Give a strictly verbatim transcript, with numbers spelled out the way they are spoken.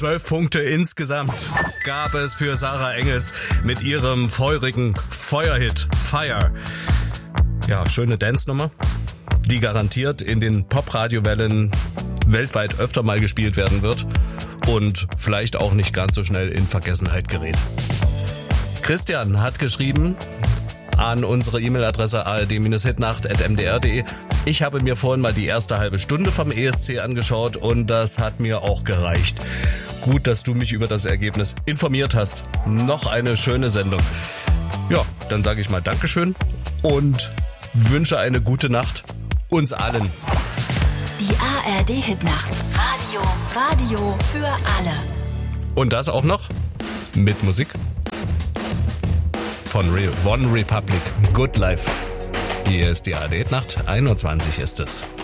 Zwölf Punkte insgesamt gab es für Sarah Engels mit ihrem feurigen Feuerhit Fire. Ja, schöne Dance-Nummer, die garantiert in den Pop-Radio-Wellen weltweit öfter mal gespielt werden wird und vielleicht auch nicht ganz so schnell in Vergessenheit gerät. Christian hat geschrieben an unsere E-Mail-Adresse a r d hitnacht at m d r punkt d e. Ich habe mir vorhin mal die erste halbe Stunde vom E S C angeschaut und das hat mir auch gereicht. Gut, dass du mich über das Ergebnis informiert hast. Noch eine schöne Sendung. Ja, dann sage ich mal Dankeschön und wünsche eine gute Nacht uns allen. Die A R D-Hitnacht. Radio, Radio für alle. Und das auch noch mit Musik von One Republic. Good Life. Hier ist die A R D-Hitnacht. einundzwanzig ist es.